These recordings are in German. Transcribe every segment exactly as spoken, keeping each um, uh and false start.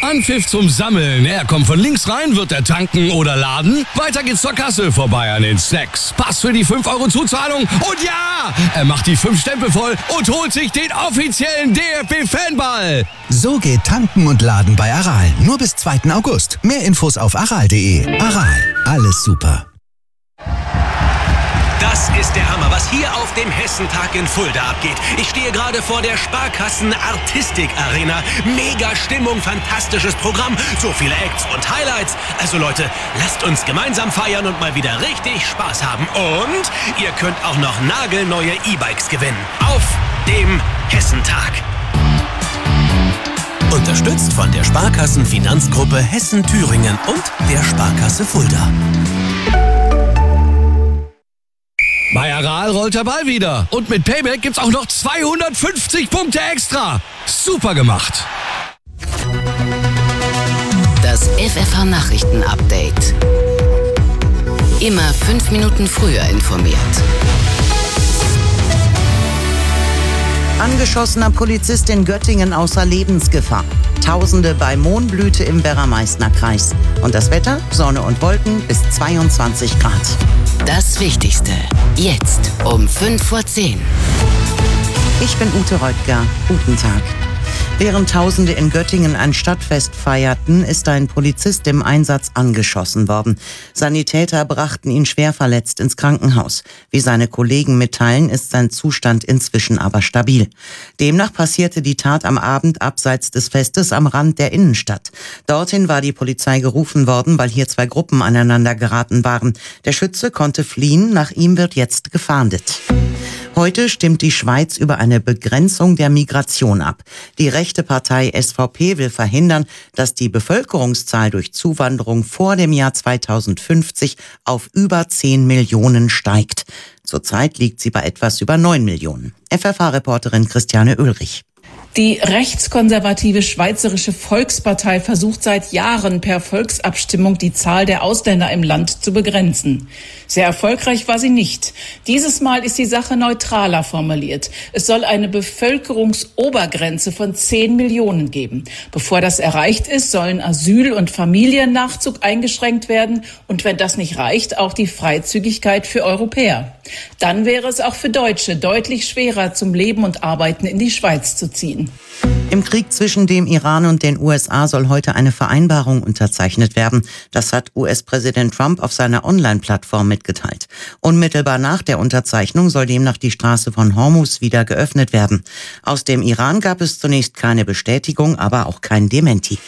Anpfiff zum Sammeln. Er kommt von links rein, wird er tanken oder laden. Weiter geht's zur Kasse, vorbei an den Snacks. Pass für die fünf Euro Zuzahlung. Und ja, er macht die fünf Stempel voll und holt sich den offiziellen D F B-Fanball. So geht Tanken und Laden bei Aral. Nur bis zweiten August. Mehr Infos auf aral punkt de. Aral, alles super. Das ist der Hammer, was hier auf dem Hessentag in Fulda abgeht. Ich stehe gerade vor der Sparkassen Artistik Arena. Mega Stimmung, fantastisches Programm, so viele Acts und Highlights. Also Leute, lasst uns gemeinsam feiern und mal wieder richtig Spaß haben. Und ihr könnt auch noch nagelneue E-Bikes gewinnen. Auf dem Hessentag. Unterstützt von der Sparkassen-Finanzgruppe Hessen-Thüringen und der Sparkasse Fulda. Bei Aral rollt der Ball wieder. Und mit Payback gibt's auch noch zweihundertfünfzig Punkte extra. Super gemacht. Das F F H-Nachrichten-Update. Immer fünf Minuten früher informiert. Angeschossener Polizist in Göttingen außer Lebensgefahr. Tausende bei Mohnblüte im Werra-Meißner-Kreis. Und das Wetter? Sonne und Wolken bis zweiundzwanzig Grad. Das Wichtigste. Jetzt um fünf vor zehn. Ich bin Ute Reutger. Guten Tag. Während Tausende in Göttingen ein Stadtfest feierten, ist ein Polizist im Einsatz angeschossen worden. Sanitäter brachten ihn schwer verletzt ins Krankenhaus. Wie seine Kollegen mitteilen, ist sein Zustand inzwischen aber stabil. Demnach passierte die Tat am Abend abseits des Festes am Rand der Innenstadt. Dorthin war die Polizei gerufen worden, weil hier zwei Gruppen aneinander geraten waren. Der Schütze konnte fliehen, nach ihm wird jetzt gefahndet. Heute stimmt die Schweiz über eine Begrenzung der Migration ab. Die rechte Partei S V P will verhindern, dass die Bevölkerungszahl durch Zuwanderung vor dem Jahr zweitausendfünfzig auf über zehn Millionen steigt. Zurzeit liegt sie bei etwas über neun Millionen. F F H-Reporterin Christiane Oehlrich. Die rechtskonservative Schweizerische Volkspartei versucht seit Jahren per Volksabstimmung die Zahl der Ausländer im Land zu begrenzen. Sehr erfolgreich war sie nicht. Dieses Mal ist die Sache neutraler formuliert. Es soll eine Bevölkerungsobergrenze von zehn Millionen geben. Bevor das erreicht ist, sollen Asyl- und Familiennachzug eingeschränkt werden und wenn das nicht reicht, auch die Freizügigkeit für Europäer. Dann wäre es auch für Deutsche deutlich schwerer, zum Leben und Arbeiten in die Schweiz zu ziehen. Im Krieg zwischen dem Iran und den U S A soll heute eine Vereinbarung unterzeichnet werden. Das hat U S-Präsident Trump auf seiner Online-Plattform mitgeteilt. Unmittelbar nach der Unterzeichnung soll demnach die Straße von Hormuz wieder geöffnet werden. Aus dem Iran gab es zunächst keine Bestätigung, aber auch kein Dementi.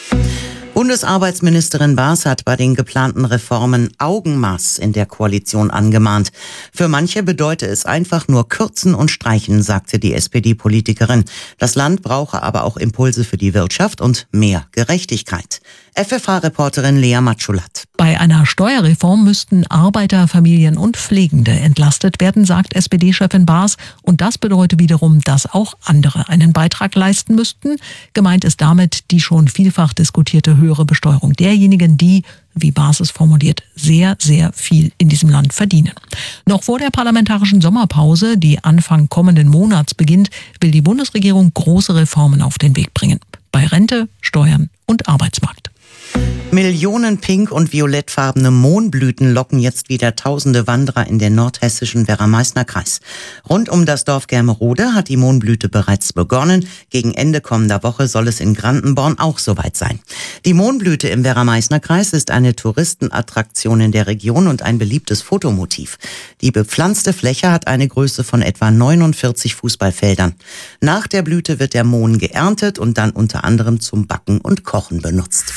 Bundesarbeitsministerin Baas hat bei den geplanten Reformen Augenmaß in der Koalition angemahnt. Für manche bedeute es einfach nur kürzen und streichen, sagte die S P D-Politikerin. Das Land brauche aber auch Impulse für die Wirtschaft und mehr Gerechtigkeit. F F H-Reporterin Lea Matschulat. Bei einer Steuerreform müssten Arbeiter, Familien und Pflegende entlastet werden, sagt S P D-Chefin Baas. Und das bedeutet wiederum, dass auch andere einen Beitrag leisten müssten. Gemeint ist damit die schon vielfach diskutierte höhere Besteuerung derjenigen, die, wie Baas es formuliert, sehr, sehr viel in diesem Land verdienen. Noch vor der parlamentarischen Sommerpause, die Anfang kommenden Monats beginnt, will die Bundesregierung große Reformen auf den Weg bringen. Bei Rente, Steuern und Arbeitsmarkt. Millionen pink- und violettfarbene Mohnblüten locken jetzt wieder tausende Wanderer in den nordhessischen Werra-Meißner-Kreis. Rund um das Dorf Germerode hat die Mohnblüte bereits begonnen. Gegen Ende kommender Woche soll es in Grandenborn auch soweit sein. Die Mohnblüte im Werra-Meißner-Kreis ist eine Touristenattraktion in der Region und ein beliebtes Fotomotiv. Die bepflanzte Fläche hat eine Größe von etwa neunundvierzig Fußballfeldern. Nach der Blüte wird der Mohn geerntet und dann unter anderem zum Backen und Kochen benutzt.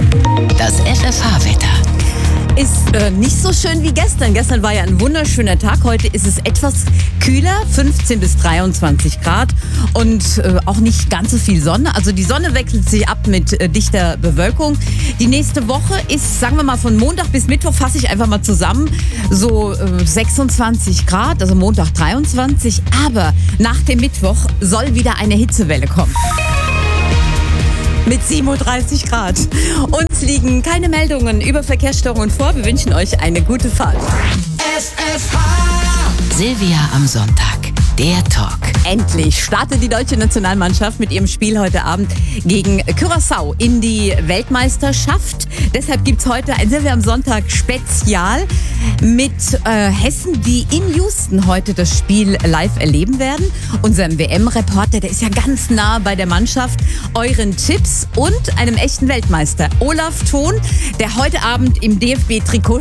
Das F F H-Wetter. Ist äh, nicht so schön wie gestern. Gestern war ja ein wunderschöner Tag. Heute ist es etwas kühler, fünfzehn bis dreiundzwanzig Grad und äh, auch nicht ganz so viel Sonne. Also die Sonne wechselt sich ab mit äh, dichter Bewölkung. Die nächste Woche ist, sagen wir mal, von Montag bis Mittwoch, fasse ich einfach mal zusammen, so äh, sechsundzwanzig Grad, also Montag dreiundzwanzig. Aber nach dem Mittwoch soll wieder eine Hitzewelle kommen. Mit siebenunddreißig Grad. Uns liegen keine Meldungen über Verkehrsstörungen vor. Wir wünschen euch eine gute Fahrt. Silvia am Sonntag. der Talk. Endlich startet die deutsche Nationalmannschaft mit ihrem Spiel heute Abend gegen Curaçao in die Weltmeisterschaft. Deshalb gibt es heute ein Silvia am Sonntag Spezial mit äh, Hessen, die in Houston heute das Spiel live erleben werden. Unserem W M-Reporter, der ist ja ganz nah bei der Mannschaft, euren Tipps und einem echten Weltmeister, Olaf Thon, der heute Abend im D F B-Trikot